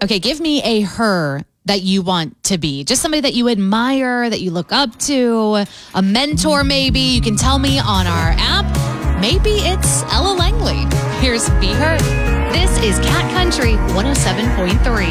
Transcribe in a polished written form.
Okay, give me a her that you want to be. Just somebody that you admire, that you look up to, a mentor maybe. You can tell me on our app. Maybe it's Ella Langley. Here's Be Her. This is Cat Country 107.3.